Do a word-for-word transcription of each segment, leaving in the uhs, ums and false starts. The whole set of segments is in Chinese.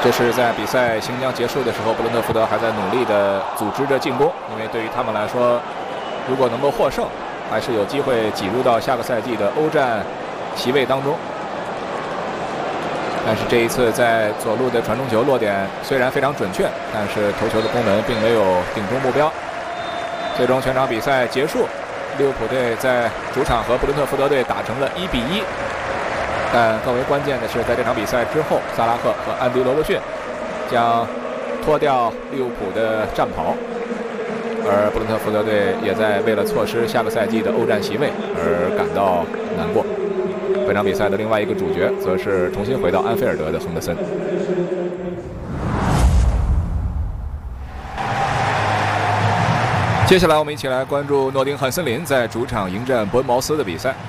这是在比赛行将结束的时候，布伦特福德还在努力地组织着进攻，因为对于他们来说，如果能够获胜，还是有机会挤入到下个赛季的欧战席位当中。但是这一次在左路的传中球落点虽然非常准确，但是头球的攻门并没有顶中目标。最终全场比赛结束，利物浦队在主场和布伦特福德队打成了一比一。但更为关键的是，在这场比赛之后，萨拉赫和安迪罗伯逊将脱掉利物浦的战袍，而布伦特福德队也在为了错失下个赛季的欧战席位而感到难过。本场比赛的另外一个主角，则是重新回到安菲尔德的亨德森。接下来，我们一起来关注诺丁汉森林在主场迎战伯恩茅斯的比赛。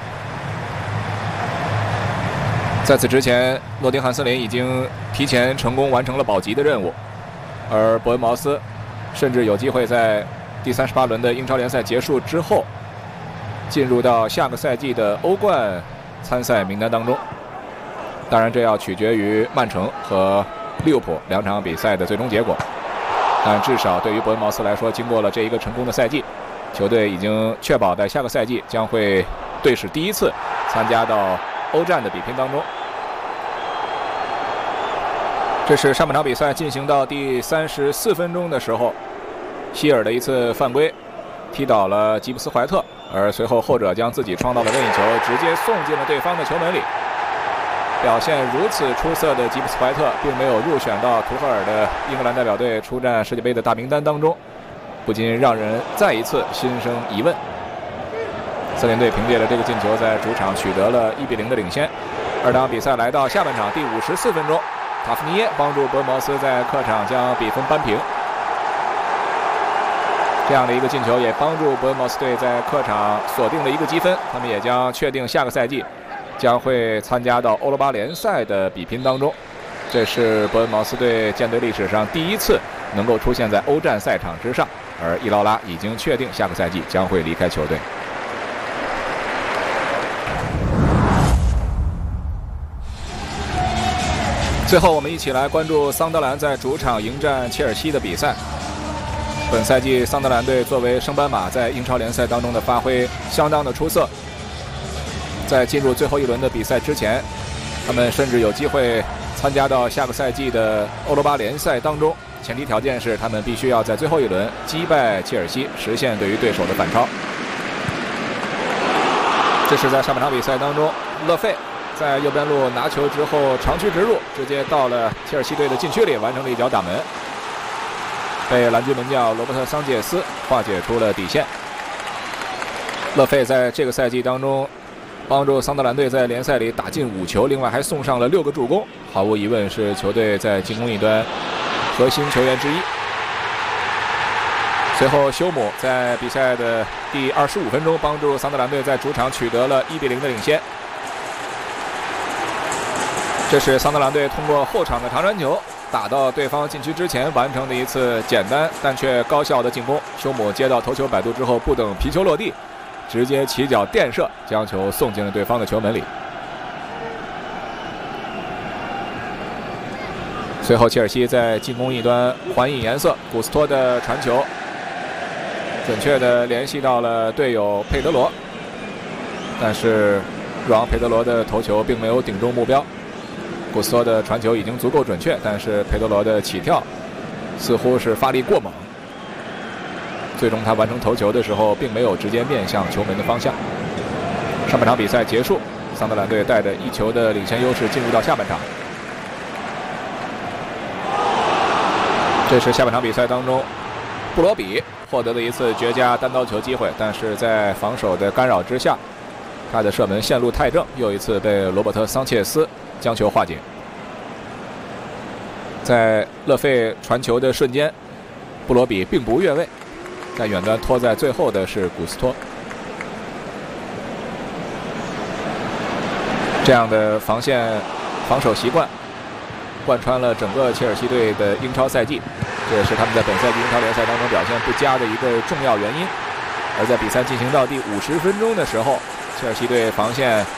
在此之前，诺丁汉森林已经提前成功完成了保级的任务，而伯恩茅斯甚至有机会在第三十八轮的英超联赛结束之后，进入到下个赛季的欧冠参赛名单当中。当然，这要取决于曼城和利物浦两场比赛的最终结果。但至少对于伯恩茅斯来说，经过了这一个成功的赛季，球队已经确保在下个赛季将会队史第一次参加到欧战的比拼当中。这是上半场比赛进行到第三十四分钟的时候，希尔的一次犯规踢倒了吉布斯怀特，而随后后者将自己创造的任意球直接送进了对方的球门里。表现如此出色的吉布斯怀特并没有入选到图赫尔的英格兰代表队出战世界杯的大名单当中，不禁让人再一次心生疑问。森林队凭借着这个进球在主场取得了一比零的领先。二场比赛来到下半场第五十四分钟，塔夫尼耶帮助伯恩茅斯在客场将比分扳平。这样的一个进球也帮助伯恩茅斯队在客场锁定了一个积分，他们也将确定下个赛季将会参加到欧罗巴联赛的比拼当中。这是伯恩茅斯队舰队历史上第一次能够出现在欧战赛场之上，而伊劳拉已经确定下个赛季将会离开球队。最后，我们一起来关注桑德兰在主场迎战切尔西的比赛。本赛季，桑德兰队作为升班马，在英超联赛当中的发挥相当的出色。在进入最后一轮的比赛之前，他们甚至有机会参加到下个赛季的欧罗巴联赛当中，前提条件是他们必须要在最后一轮击败切尔西，实现对于对手的反超。这是在上半场比赛当中，勒费在右边路拿球之后长驱直入，直接到了切尔西队的禁区里，完成了一脚打门，被蓝军门将罗伯特·桑切斯化解出了底线。勒费在这个赛季当中帮助桑德兰队在联赛里打进五球，另外还送上了六个助攻，毫无疑问是球队在进攻一端核心球员之一。随后，休姆在比赛的第二十五分钟帮助桑德兰队在主场取得了一比零的领先。这是桑德兰队通过后场的长传球打到对方禁区之前完成的一次简单但却高效的进攻。休姆接到头球摆渡之后，不等皮球落地，直接起脚垫射，将球送进了对方的球门里。随后，切尔西在进攻一端还以颜色，古斯托的传球准确地联系到了队友佩德罗，但是若昂佩德罗的头球并没有顶中目标。古斯托的传球已经足够准确，但是佩德罗的起跳似乎是发力过猛，最终他完成头球的时候并没有直接面向球门的方向。上半场比赛结束，桑德兰队带着一球的领先优势进入到下半场。这是下半场比赛当中布罗比获得了一次绝佳单刀球机会，但是在防守的干扰之下，他的射门线路太正，又一次被罗伯特·桑切斯将球化解。在勒费传球的瞬间，布罗比并不越位，在远端拖在最后的是古斯托。这样的防线防守习惯贯穿了整个切尔西队的英超赛季，这也是他们在本赛季英超联赛当中表现不佳的一个重要原因。而在比赛进行到第五十分钟的时候，切尔西队防线